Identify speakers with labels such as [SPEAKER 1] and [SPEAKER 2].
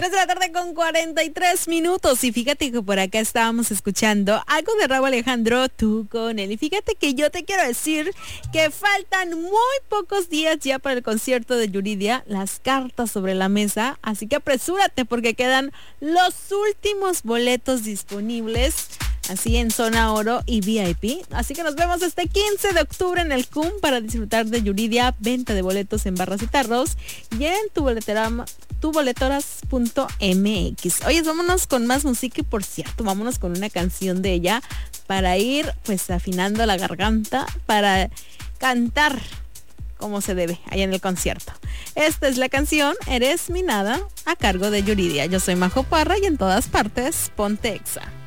[SPEAKER 1] 3 de la tarde con 43 minutos. Y fíjate que por acá estábamos escuchando algo de Rauw Alejandro, Tú con él. Y fíjate que yo te quiero decir que faltan muy pocos días ya para el concierto de Yuridia, las cartas sobre la mesa. Así que apresúrate porque quedan los últimos boletos disponibles, así en zona oro y VIP. Así que nos vemos este 15 de octubre en el CUM para disfrutar de Yuridia, venta de boletos en barras y tarros y en tuboletoras.mx. Oye, vámonos con más música y por cierto, vámonos con una canción de ella para ir pues afinando la garganta para cantar como se debe allá en el concierto. Esta es la canción Eres mi nada a cargo de Yuridia. Yo soy Majo Parra y en todas partes ponte Exa.